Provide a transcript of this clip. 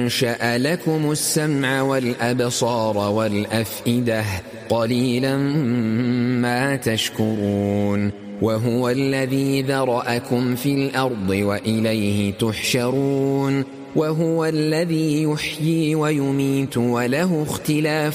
أنشأ لكم السمع والأبصار والأفئدة قليلا ما تشكرون وهو الذي ذرأكم في الأرض وإليه تحشرون وهو الذي يحيي ويميت وله اختلاف